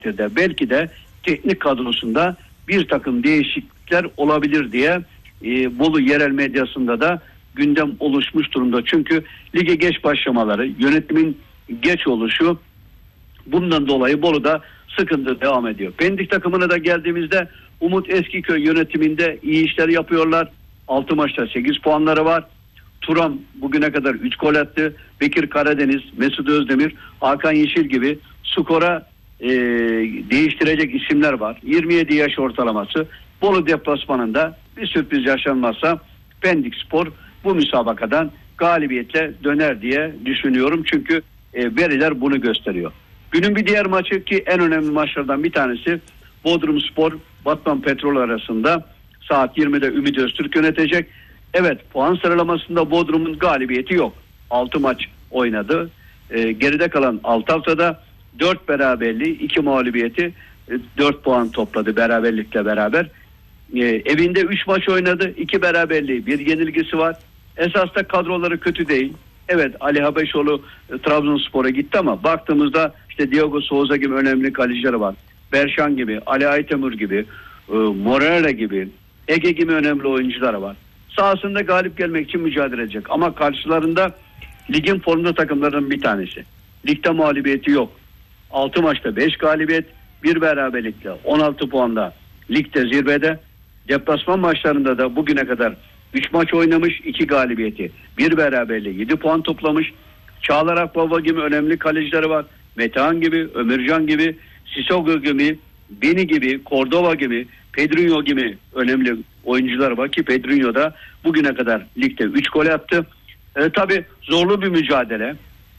belki de teknik kadrosunda bir takım değişiklikler olabilir diye Bolu yerel medyasında da gündem oluşmuş durumda. Çünkü lige geç başlamaları, yönetimin geç oluşu, bundan dolayı Bolu'da sıkıntı devam ediyor. Pendik takımına da geldiğimizde Umut Eskiköy yönetiminde iyi işler yapıyorlar. 6 maçta 8 puanları var. Turan bugüne kadar 3 gol attı. Bekir Karadeniz, Mesut Özdemir, Hakan Yeşil gibi skora değiştirecek isimler var. 27 yaş ortalaması. Bolu deplasmanında bir sürpriz yaşanmazsa Pendikspor bu müsabakadan galibiyetle döner diye düşünüyorum. Çünkü veriler bunu gösteriyor. Günün bir diğer maçı, ki en önemli maçlardan bir tanesi, Bodrumspor Batman Petrol arasında saat 20'de Ümit Öztürk yönetecek. Evet, puan sıralamasında Bodrum'un galibiyeti yok. 6 maç oynadı. Geride kalan 6 haftada 4 beraberliği, 2 mağlubiyeti, 4 puan topladı beraberlikle beraber. Evinde 3 maç oynadı. 2 beraberliği, 1 yenilgisi var. Esas da kadroları kötü değil. Evet, Ali Habeşoğlu Trabzonspor'a gitti ama baktığımızda işte Diogo Souza gibi önemli kalecileri var. Berşan gibi, Ali Aytemur gibi, Morera gibi, Ege gibi önemli oyuncuları var. Sahasında galip gelmek için mücadele edecek. Ama karşılarında ligin formda takımlarının bir tanesi. Ligde mağlubiyeti yok. 6 maçta 5 galibiyet, 1 beraberlikle 16 puanda ligde zirvede. Deplasman maçlarında da bugüne kadar 3 maç oynamış, 2 galibiyeti, 1 beraberliği, 7 puan toplamış. Çağlar Akbaba gibi önemli kalecileri var. Metehan gibi, Ömürcan gibi, Sissoko gibi, Beni gibi, Cordova gibi, Pedrinho gibi önemli oyuncular var ki Pedrinho da bugüne kadar ligde 3 gol attı. Tabii zorlu bir mücadele.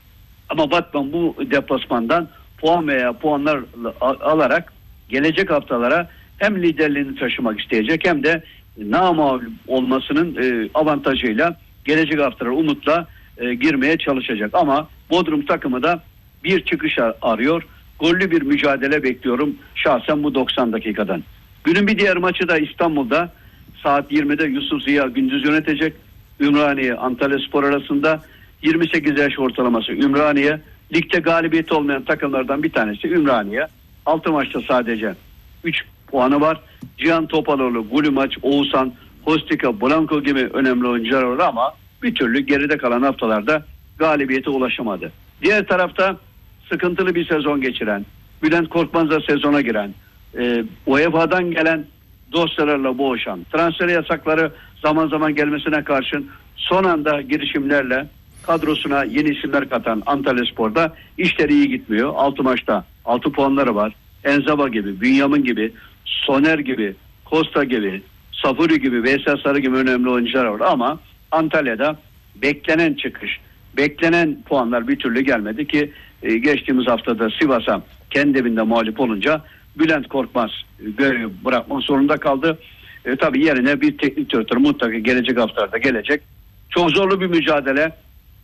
Ama Batman bu deplasmandan puan veya puanlar alarak gelecek haftalara hem liderliğini taşımak isteyecek hem de namağlup olmasının avantajıyla gelecek haftalara umutla girmeye çalışacak. Ama Bodrum takımı da bir çıkış arıyor. Gollü bir mücadele bekliyorum şahsen bu 90 dakikadan. Günün bir diğer maçı da İstanbul'da saat 20'de Yusuf Ziya Gündüz yönetecek. Ümraniye Antalyaspor arasında 28 yaş ortalaması Ümraniye. Ligde galibiyeti olmayan takımlardan bir tanesi Ümraniye. 6 maçta sadece 3 puanı var. Cihan Topaloğlu, Gulumaç, Oğuzhan, Hostika, Blanco gibi önemli oyuncular var ama bir türlü geride kalan haftalarda galibiyete ulaşamadı. Diğer tarafta sıkıntılı bir sezon geçiren, Bülent Korkmaz'la sezona giren, UEFA'dan gelen dosyalarla boğuşan, transfer yasakları zaman zaman gelmesine karşın son anda girişimlerle kadrosuna yeni isimler katan Antalyaspor'da işleri iyi gitmiyor. 6 maçta 6 puanları var. Enzaba gibi, Bünyamin gibi, Soner gibi, Costa gibi, Safuri gibi, Veysel Sarı gibi önemli oyuncular var. Ama Antalya'da beklenen çıkış, beklenen puanlar bir türlü gelmedi ki geçtiğimiz haftada Sivas'a kendi evinde mağlup olunca Bülent Korkmaz görev bırakmak zorunda kaldı. Tabii yerine bir teknik direktör mutlaka gelecek haftalarda gelecek. Çok zorlu bir mücadele.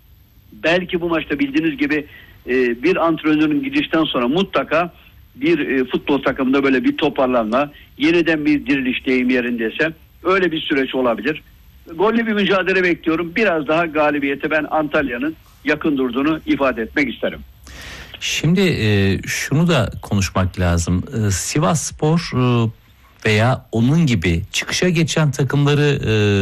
Belki bu maçta bildiğiniz gibi bir antrenörün gidişten sonra mutlaka bir futbol takımında böyle bir toparlanma, yeniden bir diriliş deyim yerindeyse öyle bir süreç olabilir. Gollü bir mücadele bekliyorum. Biraz daha galibiyete ben Antalya'nın yakın durduğunu ifade etmek isterim. Şimdi şunu da konuşmak lazım. Sivasspor veya onun gibi çıkışa geçen takımları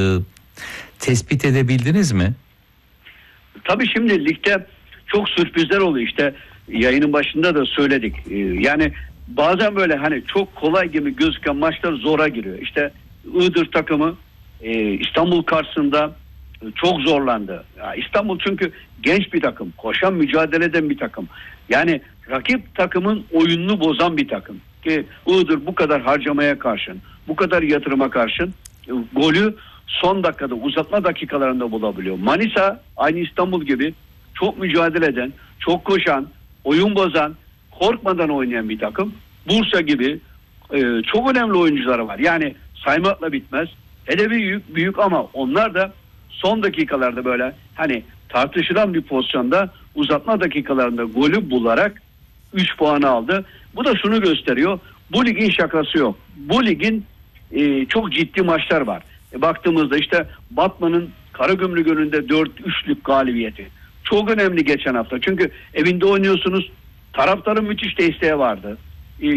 tespit edebildiniz mi? Tabii şimdi ligde çok sürprizler oluyor. İşte yayının başında da söyledik. Yani bazen böyle hani çok kolay gibi gözüken maçlar zora giriyor. İşte Iğdır takımı İstanbul karşısında çok zorlandı. Ya İstanbul çünkü genç bir takım, koşan mücadele eden bir takım. Yani rakip takımın oyununu bozan bir takım. Ki Iğdır bu kadar harcamaya karşın, bu kadar yatırıma karşın golü son dakikada, uzatma dakikalarında bulabiliyor. Manisa aynı İstanbul gibi çok mücadele eden, çok koşan, oyun bozan, korkmadan oynayan bir takım. Bursa gibi çok önemli oyuncuları var. Yani saymakla bitmez. Hedefi büyük ama onlar da son dakikalarda böyle hani tartışılan bir pozisyonda uzatma dakikalarında golü bularak 3 puanı aldı. Bu da şunu gösteriyor. Bu ligin şakası yok. Bu ligin çok ciddi maçlar var. Baktığımızda işte Batman'ın Karagümrük önünde 4-3'lük galibiyeti. Çok önemli geçen hafta. Çünkü evinde oynuyorsunuz. Taraftarın müthiş desteği vardı.